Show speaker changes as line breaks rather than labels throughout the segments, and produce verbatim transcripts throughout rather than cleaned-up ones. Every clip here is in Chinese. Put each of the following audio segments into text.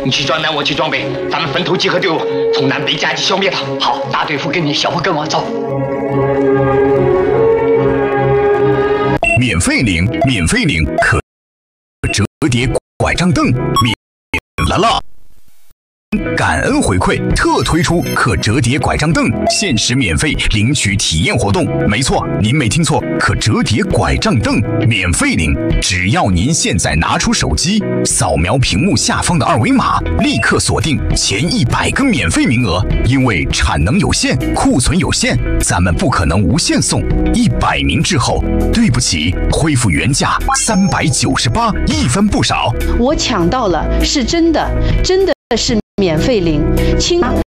你去装南，我去装北，咱们分头集合队伍，从南北夹击消灭他。好，大队夫跟你，小伙跟我走。
免费领，免费领可折叠拐杖凳，免了啦！感恩回馈，特推出可折叠拐杖凳，限时免费领取体验活动。没错，您没听错，可折叠拐杖凳免费领，只要您现在拿出手机，扫描屏幕下方的二维码，立刻锁定前一百个免费名额。因为产能有限，库存有限，咱们不可能无限送。一百名之后，对不起，恢复原价三百九十八，一分不少。
我抢到了，是真的，真的是。免费领，轻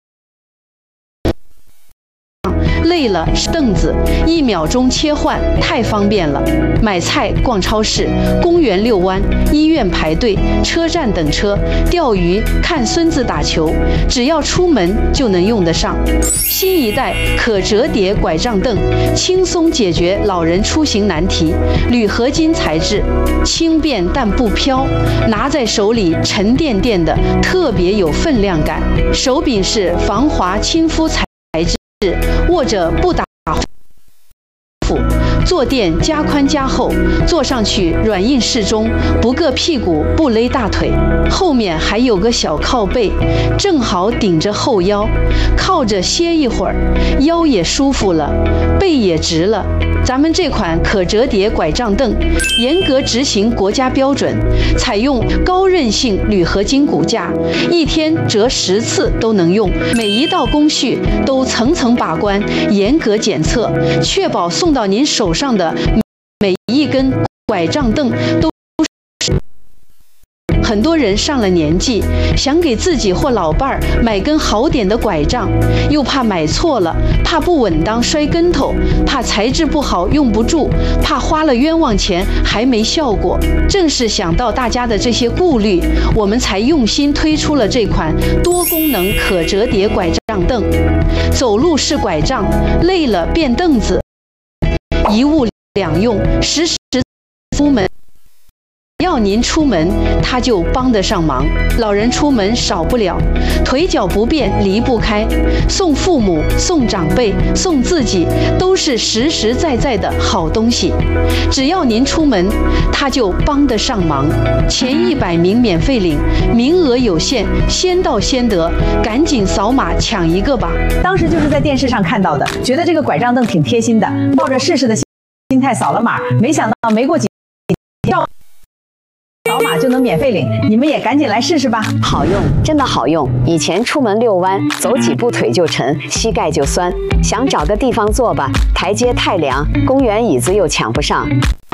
累了是凳子，一秒钟切换，太方便了。买菜、逛超市、公园遛弯、医院排队、车站等车、钓鱼、看孙子打球，只要出门就能用得上。新一代可折叠拐杖凳，轻松解决老人出行难题。铝合金材质，轻便但不飘，拿在手里沉甸甸的，特别有分量感。手柄是防滑亲肤材质。握着不打腹，坐垫加宽加厚，坐上去软硬适中，不硌屁股不勒大腿。后面还有个小靠背，正好顶着后腰，靠着歇一会儿，腰也舒服了，背也直了。咱们这款可折叠拐杖凳严格执行国家标准，采用高韧性铝合金骨架，一天折十次都能用，每一道工序都层层把关，严格检测，确保送到您手上的每一根拐杖凳都是。很多人上了年纪，想给自己或老伴儿买根好点的拐杖，又怕买错了，怕不稳当摔跟头，怕材质不好用不住，怕花了冤枉钱还没效果。正是想到大家的这些顾虑，我们才用心推出了这款多功能可折叠拐杖凳。走路是拐杖，累了变凳子，一物两用，时时出门。只要您出门，它就帮得上忙。老人出门少不了，腿脚不便离不开，送父母、送长辈、送自己，都是实实在在的好东西。只要您出门，它就帮得上忙。前一百名免费领，名额有限，先到先得，赶紧扫码抢一个吧！
当时就是在电视上看到的，觉得这个拐杖凳挺贴心的，抱着试试的心态扫了码，没想到没过几天。扫码就能免费领，你们也赶紧来试试吧！
好用，真的好用。以前出门遛弯，走几步腿就沉，膝盖就酸，想找个地方坐吧，台阶太凉，公园椅子又抢不上。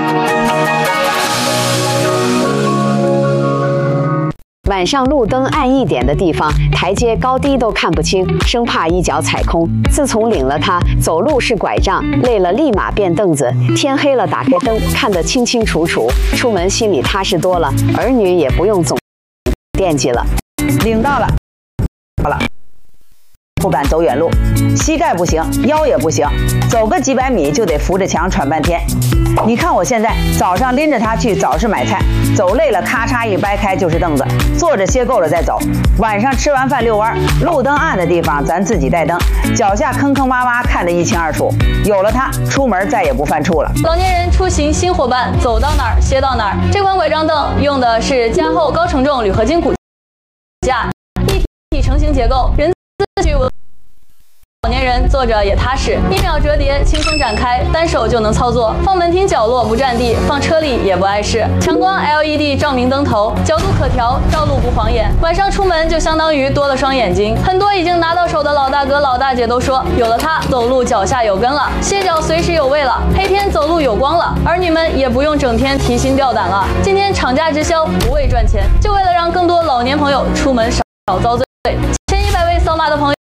晚上路灯暗一点的地方，台阶高低都看不清，生怕一脚踩空。自从领了它，走路是拐杖，累了立马变凳子，天黑了打开灯，看得清清楚楚，出门心里踏实多了，儿女也不用总惦记了。
领到了，好了。不敢走远路，膝盖不行，腰也不行，走个几百米就得扶着墙喘半天。你看我现在早上拎着它去早市买菜，走累了咔嚓一掰开就是凳子，坐着歇够了再走。晚上吃完饭遛弯，路灯暗的地方咱自己带灯，脚下坑坑洼洼看得一清二楚。有了它，出门再也不犯怵了。
老年人出行新伙伴，走到哪儿歇到哪儿。这款拐杖凳用的是加厚高承重铝合金骨架，一体成型结构，人自具老年人坐着也踏实，一秒折叠，轻松展开，单手就能操作。放门厅角落不占地，放车里也不碍事。强光 L E D 照明灯头，角度可调，照路不晃眼。晚上出门就相当于多了双眼睛。很多已经拿到手的老大哥老大姐都说，有了它，走路脚下有根了，歇脚随时有位了，黑天走路有光了。儿女们也不用整天提心吊胆了。今天厂家直销，不为赚钱，就为了让更多老年朋友出门少少遭罪。前一百位扫码的朋友。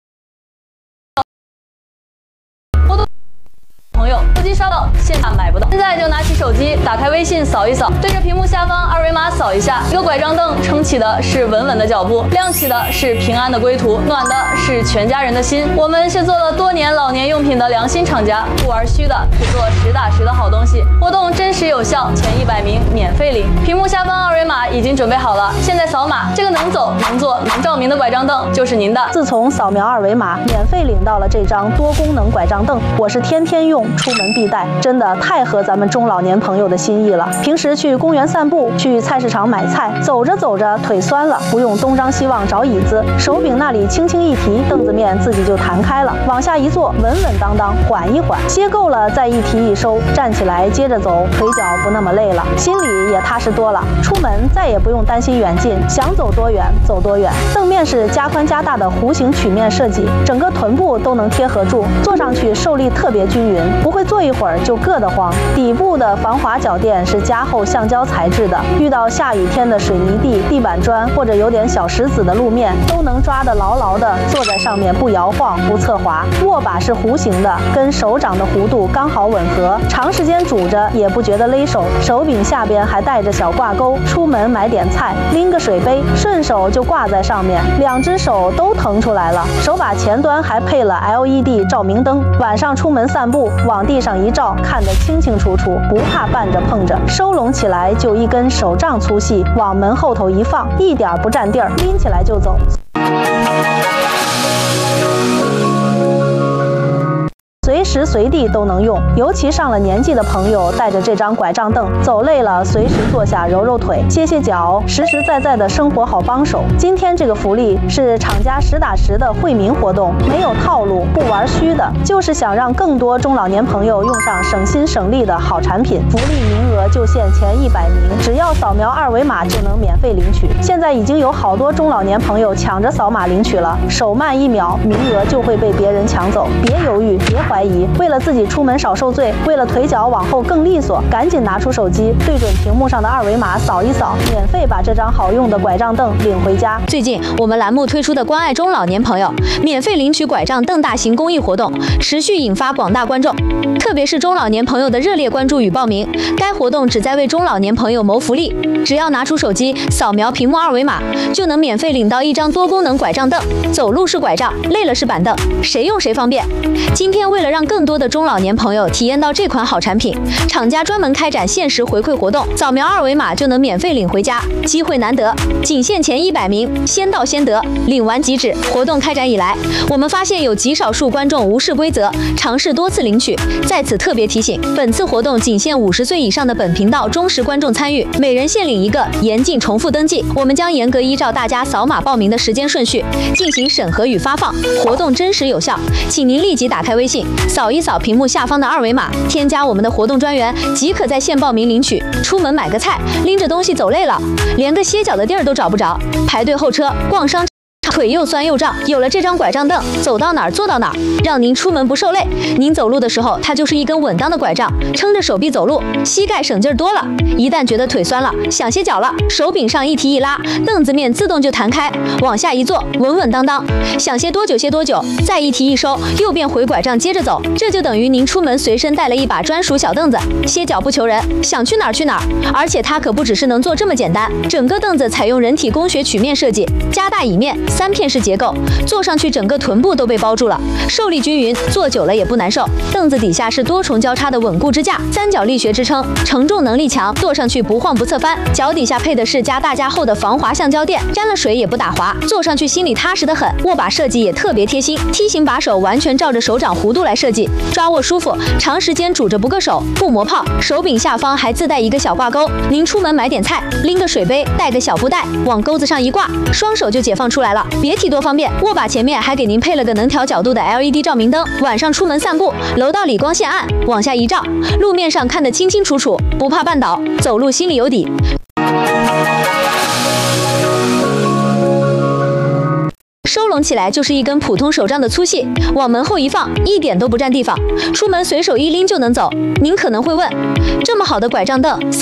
朋友，手机刷到，线下买不到，现在就拿起手机，打开微信扫一扫，对着屏幕下方二维码扫一下。一个拐杖凳撑起的是稳稳的脚步，亮起的是平安的归途，暖的是全家人的心。我们是做了多年老年用品的良心厂家，不玩虚的，只做实打实的好东西。活动真实有效，前一百名免费领。屏幕下方二维码已经准备好了，现在扫码，这个能走、能坐、能照明的拐杖凳就是您的。
自从扫描二维码，免费领到了这张多功能拐杖凳，我是天天用，出门必带，真的太合咱们中老年朋友的心意了。平时去公园散步，去菜市场买菜，走着走着腿酸了，不用东张西望找椅子，手柄那里轻轻一提，凳子面自己就弹开了，往下一坐，稳稳当当，缓一缓，歇够了再一提一收，站起来接着走，腿脚不那么累了，心里也踏实多了。出门再也不用担心远近，想走多远走多远。凳面是加宽加大的弧形曲面设计，整个臀部都能贴合住，坐上去受力特别均匀，不会坐一会儿就硌得慌。底部的防滑脚垫是加厚橡胶材质的，遇到下雨天的水泥地、地板砖或者有点小石子的路面，都能抓得牢牢的，坐在上面不摇晃不侧滑。握把是弧形的，跟手掌的弧度刚好吻合，长时间拄着也不觉得勒手。手柄下边还带着小挂钩，出门买点菜，拎个水杯，顺手就挂在上面，两只手都腾出来了。手把前端还配了 L E D 照明灯，晚上出门散步，往地上一照，看得清清楚楚，不怕绊着碰着。收拢起来就一根手杖粗细，往门后头一放，一点不占地儿，拎起来就走。随时随地都能用，尤其上了年纪的朋友带着这张拐杖凳，走累了随时坐下揉揉腿、歇歇脚，实实在在的生活好帮手。今天这个福利是厂家实打实的惠民活动，没有套路，不玩虚的，就是想让更多中老年朋友用上省心省力的好产品。福利名额就限前一百名，只要扫描二维码就能免费领取。现在已经有好多中老年朋友抢着扫码领取了，手慢一秒，名额就会被别人抢走。别犹豫，别怀疑。为了自己出门少受罪，为了腿脚往后更利索，赶紧拿出手机，对准屏幕上的二维码扫一扫，免费把这张好用的拐杖凳领回家。
最近我们栏目推出的关爱中老年朋友免费领取拐杖凳大型公益活动，持续引发广大观众，特别是中老年朋友的热烈关注与报名。该活动旨在为中老年朋友谋福利，只要拿出手机扫描屏幕二维码，就能免费领到一张多功能拐杖凳，走路是拐杖，累了是板凳，谁用谁方便。今天为了让更多的中老年朋友体验到这款好产品，厂家专门开展限时回馈活动，扫描二维码就能免费领回家，机会难得，仅限前一百名，先到先得，领完即止。活动开展以来，我们发现有极少数观众无视规则，尝试多次领取。在此特别提醒，本次活动仅限五十岁以上的本频道忠实观众参与，每人限领一个，严禁重复登记。我们将严格依照大家扫码报名的时间顺序进行审核与发放，活动真实有效，请您立即打开微信，扫一扫屏幕下方的二维码，添加我们的活动专员，即可在线报名领取。出门买个菜，拎着东西走累了，连个歇脚的地儿都找不着，排队候车，逛商场，腿又酸又胀，有了这张拐杖凳，走到哪儿坐到哪儿，让您出门不受累。您走路的时候，它就是一根稳当的拐杖，撑着手臂走路，膝盖省劲儿多了。一旦觉得腿酸了，想歇脚了，手柄上一提一拉，凳子面自动就弹开，往下一坐，稳稳当当，想歇多久歇多久，再一提一收，又变回拐杖接着走。这就等于您出门随身带了一把专属小凳子，歇脚不求人，想去哪儿去哪儿。而且它可不只是能坐这么简单，整个凳子采用人体工学曲面设计，加大椅面，三片式结构，坐上去整个臀部都被包住了，受力均匀，坐久了也不难受。凳子底下是多重交叉的稳固支架，三角力学支撑，承重能力强，坐上去不晃不侧翻。脚底下配的是加大加厚的防滑橡胶垫，沾了水也不打滑，坐上去心里踏实得很。握把设计也特别贴心，梯形把手完全照着手掌弧度来设计，抓握舒服，长时间拄着不硌手，不磨泡。手柄下方还自带一个小挂钩，您出门买点菜，拎个水杯，带个小布袋，往钩子上一挂，双手就解放出来了。别提多方便。握把前面还给您配了个能调角度的 L E D 照明灯，晚上出门散步，楼道里光线暗，往下一照，路面上看得清清楚楚，不怕绊倒，走路心里有底。收拢起来就是一根普通手杖的粗细，往门后一放，一点都不占地方，出门随手一拎就能走。您可能会问，这么好的拐杖凳